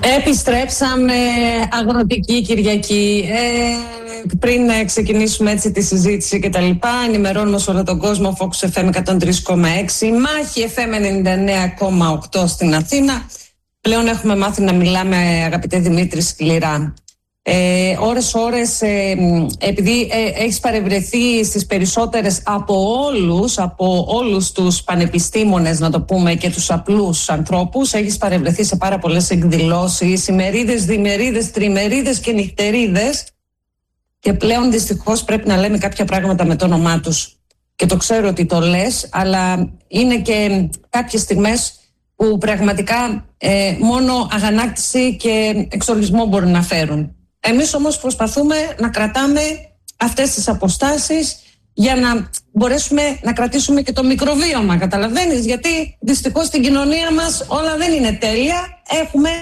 Επιστρέψαμε, Αγροτική Κυριακή. Πριν ξεκινήσουμε έτσι τη συζήτηση και τα λοιπά, ενημερώνουμε σε όλο τον κόσμο Focus FM 103,6, Μάχη FM 99,8 στην Αθήνα. Πλέον έχουμε μάθει να μιλάμε, αγαπητέ Δημήτρη, σκληρά. Ώρες, επειδή έχεις παρευρεθεί στις περισσότερες από όλους τους πανεπιστήμονες, να το πούμε, και τους απλούς ανθρώπους, έχεις παρευρεθεί σε πάρα πολλές εκδηλώσεις, ημερίδες, διμερίδες, τριμερίδες και νυχτερίδες, και πλέον δυστυχώς πρέπει να λέμε κάποια πράγματα με το όνομά τους. Και το ξέρω ότι το λες, αλλά είναι και κάποιες στιγμές που πραγματικά μόνο αγανάκτηση και εξοργισμό μπορούν να φέρουν. Εμείς όμως προσπαθούμε να κρατάμε αυτές τις αποστάσεις για να μπορέσουμε να κρατήσουμε και το μικροβίωμα, καταλαβαίνεις, γιατί δυστυχώς στην κοινωνία μας όλα δεν είναι τέλεια, έχουμε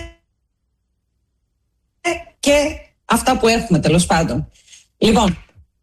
και αυτά που έχουμε, τέλος πάντων. Λοιπόν,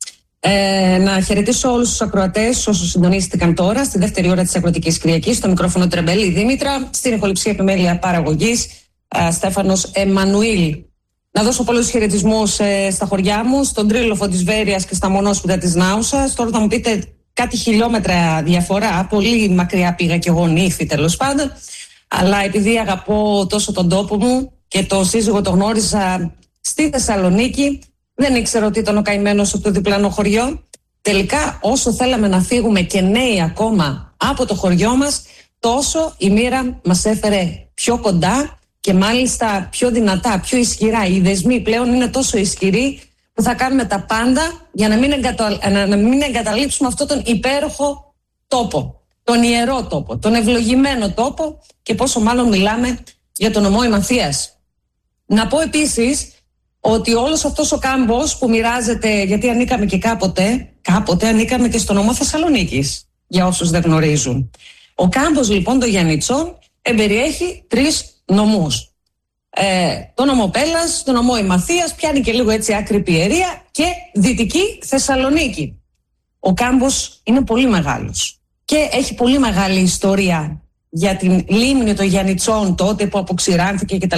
να χαιρετήσω όλους τους ακροατές όσους συντονίστηκαν τώρα στη δεύτερη ώρα της Αγροτικής Κυριακής. Στο μικρόφωνο Τρεμπέλη Δήμητρα, στην ηχοληψία επιμέλεια παραγωγής Στέφανος Εμμανουήλ. Να δώσω πολλούς χαιρετισμούς στα χωριά μου, στον Τρίλοφο της Βέρειας και στα Μονόσπιτα της Νάουσας. Τώρα θα μου πείτε κάτι χιλιόμετρα διαφορά, πολύ μακριά πήγα και εγώ, νύφη τέλος πάντων. Αλλά επειδή αγαπώ τόσο τον τόπο μου και τον σύζυγο το γνώρισα στη Θεσσαλονίκη, δεν ήξερα ότι ήταν ο καημένος από το διπλανό χωριό. Τελικά, όσο θέλαμε να φύγουμε και νέοι ακόμα από το χωριό μας, τόσο η μοίρα μας έφερε πιο κοντά και μάλιστα πιο δυνατά, πιο ισχυρά. Οι δεσμοί πλέον είναι τόσο ισχυροί που θα κάνουμε τα πάντα για να μην εγκαταλείψουμε αυτόν τον υπέροχο τόπο, τον ιερό τόπο, τον ευλογημένο τόπο, και πόσο μάλλον μιλάμε για τον ομό Ημαθίας. Να πω επίσης ότι όλος αυτός ο κάμπος που μοιράζεται, γιατί ανήκαμε και κάποτε ανήκαμε και στον ομό Θεσσαλονίκης, για όσους δεν γνωρίζουν. Ο κάμπος λοιπόν των Γιαννιτσών εμπεριέχει 3 νομούς. Το νομό Πέλλας, το νομό Ημαθίας, πιάνει και λίγο έτσι άκρη Πιερία, και Δυτική Θεσσαλονίκη. Ο κάμπος είναι πολύ μεγάλος και έχει πολύ μεγάλη ιστορία για την λίμνη των Γιαννιτσών τότε που αποξηράνθηκε κτλ.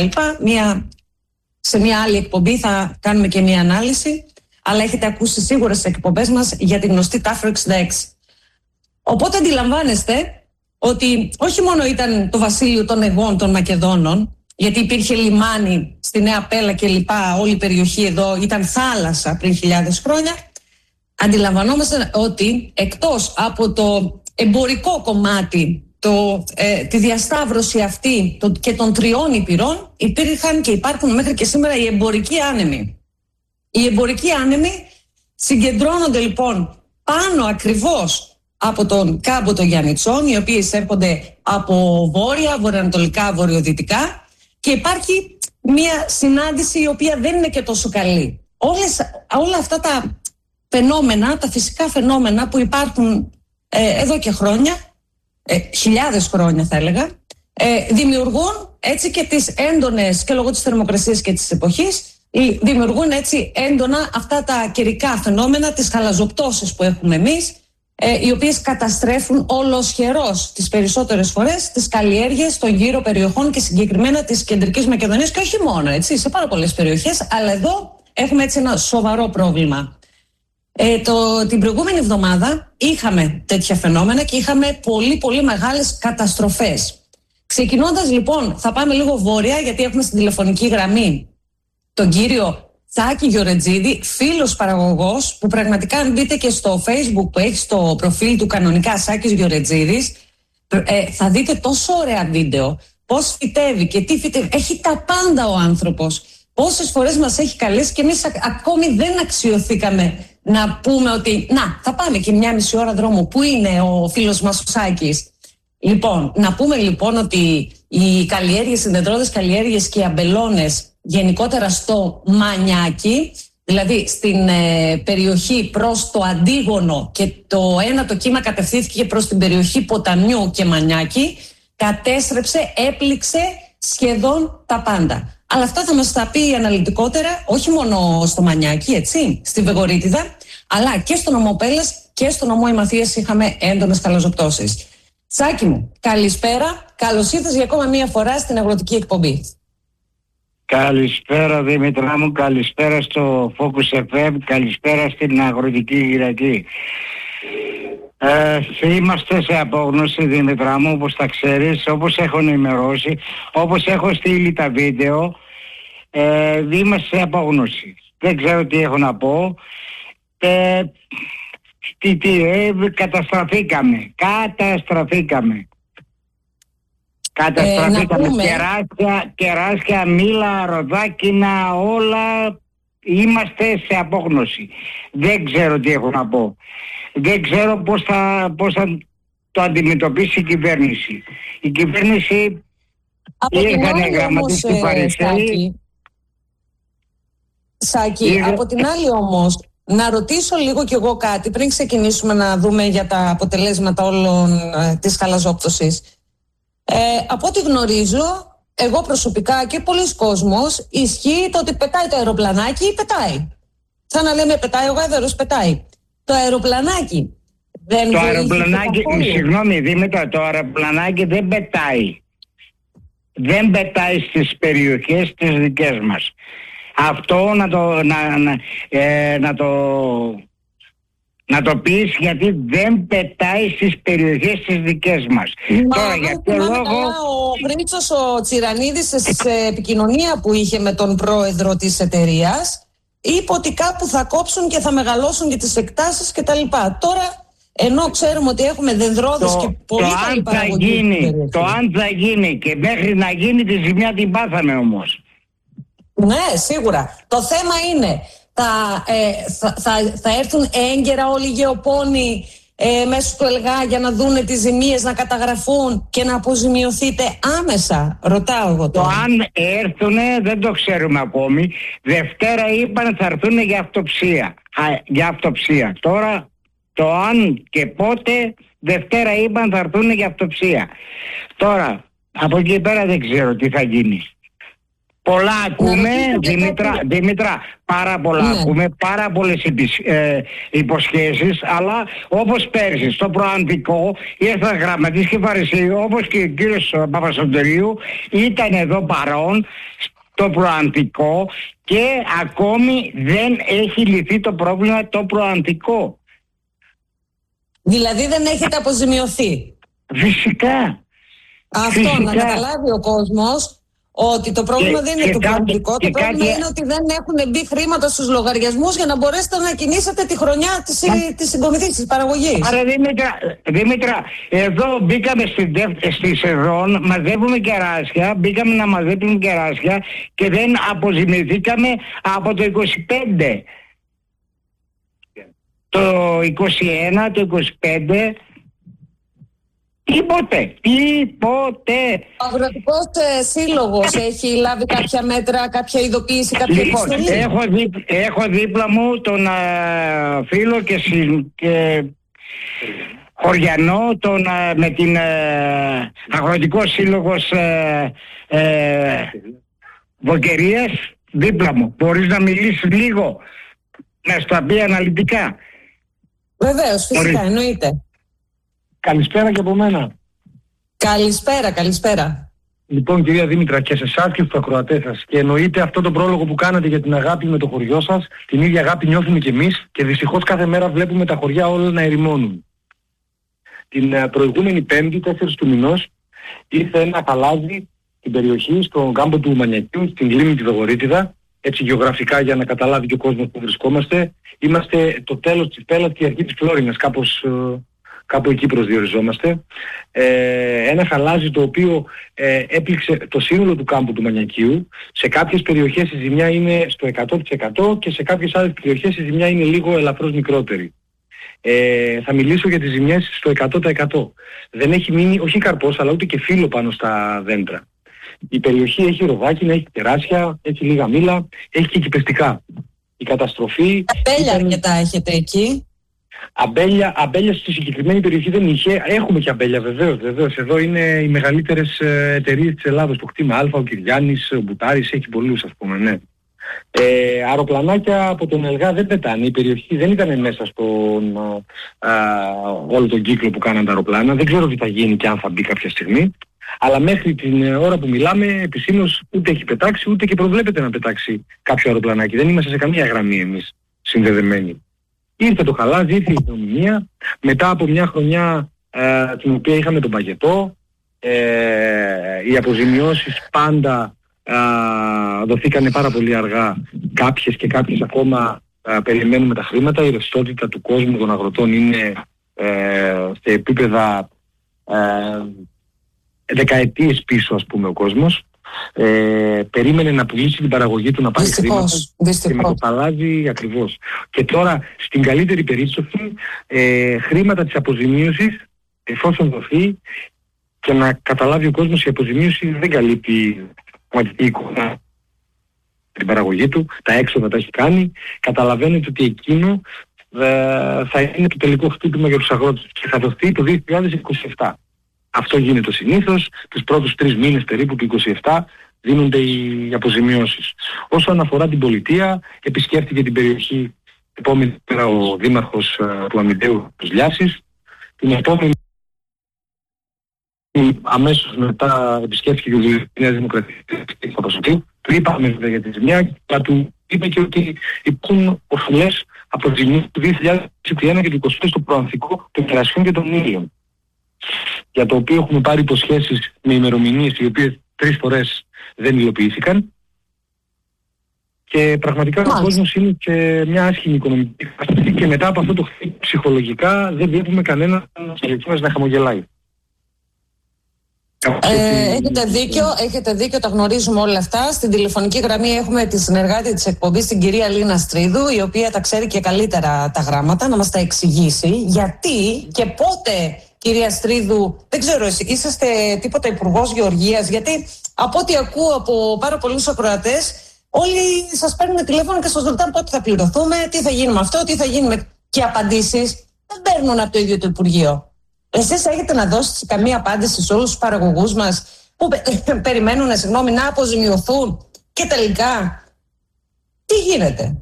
Σε μια άλλη εκπομπή θα κάνουμε και μια ανάλυση, αλλά έχετε ακούσει σίγουρα στις εκπομπές μας για τη γνωστή Τάφρο 66. Οπότε αντιλαμβάνεστε ότι όχι μόνο ήταν το βασίλειο των Αιγών των Μακεδόνων, γιατί υπήρχε λιμάνι στη Νέα Πέλα και λοιπά, όλη η περιοχή εδώ ήταν θάλασσα πριν χιλιάδες χρόνια. Αντιλαμβανόμαστε ότι εκτός από το εμπορικό κομμάτι, τη διασταύρωση αυτή και των 3 Ηπειρών, υπήρχαν και υπάρχουν μέχρι και σήμερα οι εμπορικοί άνεμοι. Οι εμπορικοί άνεμοι συγκεντρώνονται λοιπόν πάνω ακριβώς από τον κάμπο των Γιαννιτσών, οι οποίοι εισέρχονται από βόρεια, βορειοανατολικά, βορειοδυτικά, και υπάρχει μια συνάντηση η οποία δεν είναι και τόσο καλή. Όλα αυτά τα φαινόμενα, τα φυσικά φαινόμενα που υπάρχουν εδώ και χρόνια, χιλιάδες χρόνια θα έλεγα, δημιουργούν έτσι και τις έντονες, και λόγω της θερμοκρασίας και της εποχής, δημιουργούν έτσι έντονα αυτά τα καιρικά φαινόμενα, τις χαλαζοπτώσεις που έχουμε εμείς, οι οποίες καταστρέφουν ολοσχερώς τις περισσότερες φορές τις καλλιέργειες των γύρω περιοχών και συγκεκριμένα της Κεντρικής Μακεδονίας, και όχι μόνο, έτσι, σε πάρα πολλές περιοχές, αλλά εδώ έχουμε έτσι ένα σοβαρό πρόβλημα. Την προηγούμενη εβδομάδα είχαμε τέτοια φαινόμενα και είχαμε πολύ πολύ μεγάλες καταστροφές. Ξεκινώντας λοιπόν, θα πάμε λίγο βόρεια, γιατί έχουμε στην τηλεφωνική γραμμή τον κύριο Σάκη Γεωρετζίδη, φίλος παραγωγός, που πραγματικά αν μπείτε και στο Facebook που έχει στο προφίλ του κανονικά Σάκης Γεωρετζίδης, θα δείτε τόσο ωραία βίντεο, πώς φυτεύει και τι φυτεύει. Έχει τα πάντα ο άνθρωπος. Πόσες φορές μας έχει καλέσει και εμείς ακόμη δεν αξιωθήκαμε να πούμε ότι θα πάμε και 1,5 ώρα δρόμο. Πού είναι ο φίλος μας ο Σάκης? Λοιπόν, να πούμε λοιπόν ότι οι καλλιέργειες, οι δεντρώδες καλλιέργειες και οι αμπελώνες γενικότερα στο Μανιάκι, δηλαδή στην περιοχή προς το Αντίγωνο, και το κύμα κατευθύνθηκε προς την περιοχή Ποταμιού και Μανιάκι, κατέστρεψε, έπληξε σχεδόν τα πάντα. Αλλά αυτά θα μας τα πει αναλυτικότερα, όχι μόνο στο Μανιάκι, έτσι, στη Βεγορίτιδα, αλλά και στο νομό Πέλλας και στο νομό Ημαθίας είχαμε έντονες χαλαζοπτώσεις. Σάκη μου, καλησπέρα. Καλώς ήρθες για ακόμα μία φορά στην αγροτική εκπομπή. Καλησπέρα Δήμητρα μου, καλησπέρα στο Focus FM, καλησπέρα στην Αγροτική Κυριακή. Είμαστε σε απόγνωση Δήμητρα μου, όπως τα ξέρεις, όπως έχω ενημερώσει, όπως έχω στείλει τα βίντεο. Είμαστε σε απόγνωση. Δεν ξέρω τι έχω να πω. Καταστραφήκαμε. Κεράσια, μήλα, ροδάκινα, όλα είμαστε σε απόγνωση. Δεν ξέρω τι έχω να πω. Δεν ξέρω πώς θα το αντιμετωπίσει η κυβέρνηση. Η κυβέρνηση ήρθανε γραμματιστή Παρισιή. Σάκη, από την άλλη όμως, να ρωτήσω λίγο κι εγώ κάτι πριν ξεκινήσουμε να δούμε για τα αποτελέσματα όλων της χαλαζόπτωσης. Από ό,τι γνωρίζω, εγώ προσωπικά και πολλοί κόσμος, ισχύει το ότι πετάει το αεροπλανάκι, πετάει. Σαν να λέμε πετάει ο γάιδαρος, πετάει. Το αεροπλανάκι δεν το αεροπλανάκι, συγγνώμη Δήμητρα, το αεροπλανάκι δεν πετάει. Δεν πετάει στις περιοχές τις δικές μας. Αυτό να το πεις, γιατί δεν πετάει στις περιοχές τις δικές μας. Τώρα για ποιο λόγο... Ο Χρήστος ο Τσιρανίδης σε επικοινωνία που είχε με τον πρόεδρο της εταιρείας είπε ότι κάπου θα κόψουν και θα μεγαλώσουν και τις εκτάσεις κτλ. Τώρα, ενώ ξέρουμε ότι έχουμε δεντρόδες και πολύ καλή παραγωγή. Το αν θα γίνει και μέχρι να γίνει τη ζημιά την πάθαμε όμως. Ναι, σίγουρα. Το θέμα είναι, θα έρθουν έγκαιρα όλοι οι γεωπόνοι μέσω του ΕΛΓΑ για να δούνε τις ζημίες, να καταγραφούν και να αποζημιωθείτε άμεσα, ρωτάω εγώ τώρα. Το αν έρθουνε δεν το ξέρουμε ακόμη. Δευτέρα είπαν θα έρθουνε για αυτοψία. Τώρα το αν και πότε, Δευτέρα είπαν θα έρθουνε για αυτοψία. Τώρα από εκεί πέρα δεν ξέρω τι θα γίνει. Πολλά ακούμε, Δήμητρα, πάρα πολλά ακούμε, πάρα πολλές υποσχέσεις, αλλά όπως πέρσι στο προαντικό ήρθαν γραμματείς και φαρισαίοι, όπως και ο κύριος Παπαστερίου ήταν εδώ παρόν στο προαντικό και ακόμη δεν έχει λυθεί το πρόβλημα το προαντικό. Δηλαδή δεν έχετε αποζημιωθεί? Φυσικά. Αυτό να καταλάβει ο κόσμος, ότι το πρόβλημα δεν είναι το προαντικό, το πρόβλημα είναι ότι δεν έχουν μπει χρήματα στους λογαριασμούς για να μπορέσετε να κινήσετε τη χρονιά της συγκομιδής, της παραγωγής. Άρα Δήμητρα, εδώ μπήκαμε στη σεζόν, μαζεύουμε κεράσια, μπήκαμε να μαζεύουμε κεράσια και δεν αποζημιωθήκαμε από το 25. Το 21, το 25... Τίποτε. Ο Αγροτικός Σύλλογος έχει λάβει κάποια μέτρα, κάποια ειδοποίηση, κάποια επιστολή? Έχω δίπλα μου τον φίλο και χωριανό με την Αγροτικό Σύλλογος Βοκερίας δίπλα μου. Μπορείς να μιλήσεις λίγο, να στα πει αναλυτικά? Βεβαίως, φυσικά, εννοείται. Καλησπέρα και από μένα. Καλησπέρα. Λοιπόν, κυρία Δήμητρα, και σε εσάς και στους ακροατές σας, και εννοείται αυτό το πρόλογο που κάνατε για την αγάπη με το χωριό σας, την ίδια αγάπη νιώθουμε κι εμείς και δυστυχώς κάθε μέρα βλέπουμε τα χωριά όλα να ερημώνουν. Την προηγούμενη Πέμπτη, 4 του μηνός, ήρθε ένα χαλάζι στην περιοχή, στον κάμπο του Μανιακίου, στην λίμνη τη Βεγορίτιδα. Έτσι γεωγραφικά για να καταλάβει και ο κόσμος που βρισκόμαστε, είμαστε το τέλος της Πέλλας και η αρχή της Φλόρινας, κάπου εκεί προσδιοριζόμαστε. Ένα χαλάζι το οποίο έπληξε το σύνολο του κάμπου του Μανιακίου. Σε κάποιες περιοχές η ζημιά είναι στο 100% και σε κάποιες άλλες περιοχές η ζημιά είναι λίγο ελαφρώς μικρότερη. Θα μιλήσω για τις ζημιές στο 100%. Δεν έχει μείνει όχι καρπός αλλά ούτε και φύλλο πάνω στα δέντρα. Η περιοχή έχει ροδάκινα, έχει κεράσια, έχει λίγα μήλα, έχει και κυπευτικά. Η καταστροφή... Αμπέλια αρκετά έχετε εκεί? Αμπέλια στη συγκεκριμένη περιοχή δεν είχε. Έχουμε και αμπέλια βεβαίως. Εδώ είναι οι μεγαλύτερες εταιρείες της Ελλάδος. Το κτήμα Α, ο Κυριάννης, ο Μπουτάρης, έχει πολλούς ας πούμε, ναι. Αεροπλανάκια από τον ΕΛΓΑ δεν πετάνε. Η περιοχή δεν ήταν μέσα στον όλο τον κύκλο που κάναν τα αεροπλάνα. Δεν ξέρω τι θα γίνει και αν θα μπει κάποια στιγμή. Αλλά μέχρι την ώρα που μιλάμε επισήμως ούτε έχει πετάξει ούτε και προβλέπεται να πετάξει κάποιο αεροπλανάκι. Δεν είμαστε σε καμία γραμμή εμείς συνδεδεμένοι. Ήρθε το χαλάζι, ήρθε η οικονομία, μετά από μια χρονιά την οποία είχαμε τον παγετό, οι αποζημιώσεις πάντα δοθήκανε πάρα πολύ αργά, κάποιες ακόμα περιμένουμε τα χρήματα. Η ρευστότητα του κόσμου των αγροτών είναι σε επίπεδα δεκαετίες πίσω, ας πούμε, ο κόσμος. Περίμενε να πουλήσει την παραγωγή του, να πάρει χρήματα και με το παλάβει ακριβώς. Και τώρα στην καλύτερη περίπτωση χρήματα της αποζημίωσης, εφόσον δοθεί, και να καταλάβει ο κόσμος, η αποζημίωση δεν καλύπτει πραγματική εικόνα την παραγωγή του, τα έξοδα τα έχει κάνει. Καταλαβαίνετε ότι εκείνο θα είναι το τελικό χτύπημα για τους αγρότες και θα δοθεί το 2027. Αυτό γίνεται συνήθως, τους πρώτους 3 μήνες περίπου του 2027 δίνονται οι αποζημιώσεις. Όσον αφορά την πολιτεία, επισκέφτηκε την περιοχή επόμενη μέρα ο δήμαρχος του Αμυντέου της Λιάσης. Την επόμενη αμέσως μετά επισκέφθηκε ο Νέας Δημοκρατίας του Παπασωτή. Του είπαμε βέβαια για τη ζημιά, αλλά του είπε και ότι υπάρχουν οφειλές αποζημιώσεις του 2021 και του 2020 στο προανθικό των κρασιών και των ήλιων, για το οποίο έχουμε πάρει υποσχέσεις με ημερομηνίες οι οποίες 3 φορές δεν υλοποιήθηκαν. Και πραγματικά ο κόσμος είναι σε μια άσχημη οικονομική κατάσταση και μετά από αυτό το χτύπημα ψυχολογικά δεν βλέπουμε κανένα να χαμογελάει. Έχετε δίκιο, τα γνωρίζουμε όλα αυτά. Στην τηλεφωνική γραμμή έχουμε τη συνεργάτη της εκπομπής, την κυρία Λίνα Στρίδου, η οποία τα ξέρει και καλύτερα τα γράμματα, να μας τα εξηγήσει. Γιατί και πότε, κυρία Στρίδου, δεν ξέρω, είσαστε τίποτα υπουργός Γεωργίας? Γιατί από ό,τι ακούω από πάρα πολλούς ακροατές, όλοι σας παίρνουν τηλέφωνο και σας ρωτάνε πότε θα πληρωθούμε, τι θα γίνει με αυτό, τι θα γίνει με... Και απαντήσεις δεν παίρνουν από το ίδιο το Υπουργείο. Εσείς έχετε να δώσετε καμία απάντηση σε όλους τους παραγωγούς μας που περιμένουν να αποζημιωθούν και τελικά τι γίνεται?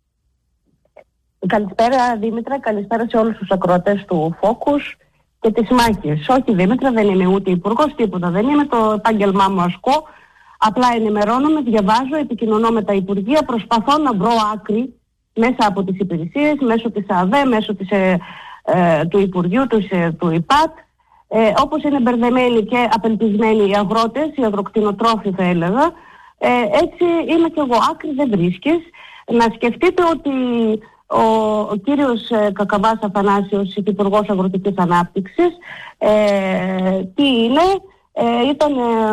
Καλησπέρα Δήμητρα, καλησπέρα σε όλους τους ακροατές του Focus και της Μάχης. Όχι Δήμητρα, δεν είμαι ούτε υπουργός, τίποτα δεν είμαι, το επάγγελμά μου ασκώ. Απλά ενημερώνομαι, διαβάζω, επικοινωνώ με τα Υπουργεία, προσπαθώ να βρω άκρη μέσα από τις υπηρεσίες, μέσω της ΑΔΕ, μέσω του Υπουργείου, του ΙΠΑΤ, όπως είναι μπερδεμένοι και απελπισμένοι οι αγρότες, οι αγροκτηνοτρόφοι θα έλεγα, έτσι είμαι και εγώ. Άκρη δεν βρίσκεις. Να σκεφτείτε ότι ο κύριος Κακαβάς Αθανάσιος, Υπουργός Αγροτικής Ανάπτυξης, τι είναι, ήταν